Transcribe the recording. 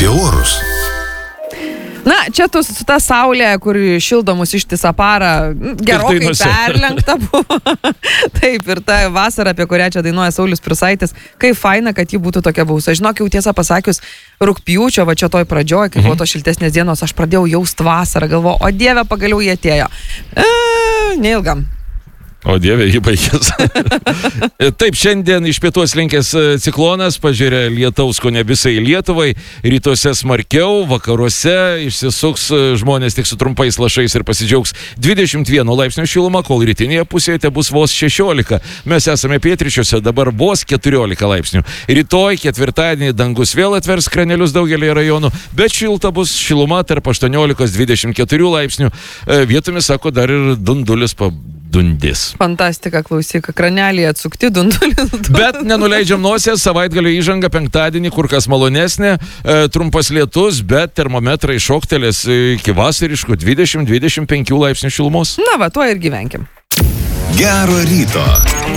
apie orus. Na, čia su ta saulė, kur šildo mus ištisą parą, gerokai perlenkta buvo. Taip, ir ta vasara, apie kurią čia dainuoja Saulius Prūsaitis, kaip faina, kad ji būtų tokia buvusi. Aš žinok, jau tiesą pasakius, rugpjūčio, va čia toj pradžioj, kai buvo tos šiltesnės dienos, aš pradėjau jaust vasarą, galvoju, o Dieve, pagaliau jie atėjo. Neilgam. O Dieve, jį baigės. Taip, šiandien iš pietų slinkęs ciklonas pažiūrė lietaus kone visai Lietuvai, rytuose smarkiau, vakaruose išsisuks žmonės tik su trumpais lašais ir pasidžiaugs 21 laipsnių šiluma, kol rytinėje pusėje bus vos 16. Mes esame pietryčiuose, dabar vos 14 laipsnių. Rytoj, ketvirtadienį, dangus vėl atvers kranelius daugelį rajonų, bet šilta bus šiluma tarp 18-24 laipsnių. Vietomis, sako, dar ir dundulis dundis. Fantastika, klausyk, kranelį atsukti, dundulis. Bet nenuleidžiam nosės, savaitgalio įžanga penktadienį kur kas malonesnė, trumpas lietus, bet termometrai šoktelės iki vasariškų 20-25 laipsnių šilumos. Na va, tuo ir gyvenkim. Gero ryto.